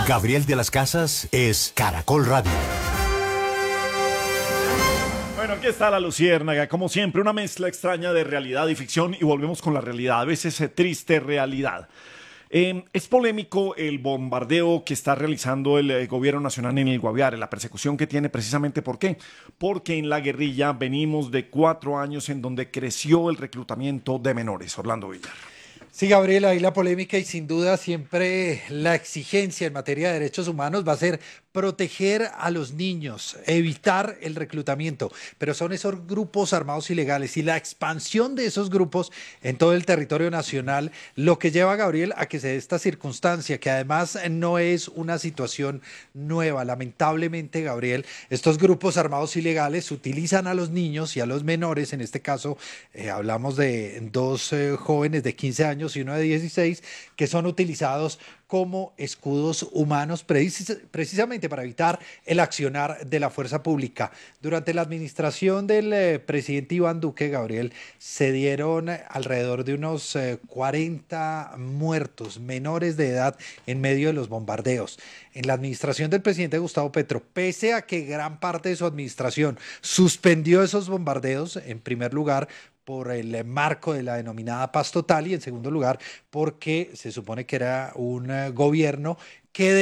Gabriel de las Casas es Caracol Radio. Bueno, aquí está la luciérnaga, como siempre, una mezcla extraña de realidad y ficción, y volvemos con la realidad, a veces triste realidad. Es polémico el bombardeo que está realizando el gobierno nacional en el Guaviare, la persecución que tiene precisamente. ¿Por qué? Porque en la guerrilla venimos de 4 años en donde creció el reclutamiento de menores. Orlando Villar. Sí, Gabriel, ahí la polémica y sin duda siempre la exigencia en materia de derechos humanos va a ser proteger a los niños, evitar el reclutamiento, pero son esos grupos armados ilegales y la expansión de esos grupos en todo el territorio nacional lo que lleva, Gabriel, a que se dé esta circunstancia, que además no es una situación nueva. Lamentablemente, Gabriel, estos grupos armados ilegales utilizan a los niños y a los menores, en este caso hablamos de dos jóvenes de 15 años y uno de 16, que son utilizados como escudos humanos precisamente para evitar el accionar de la fuerza pública. Durante la administración del presidente Iván Duque, Gabriel, se dieron alrededor de unos 40 muertos menores de edad en medio de los bombardeos. En la administración del presidente Gustavo Petro, pese a que gran parte de su administración suspendió esos bombardeos, en primer lugar, por el marco de la denominada paz total y en segundo lugar porque se supone que era un gobierno que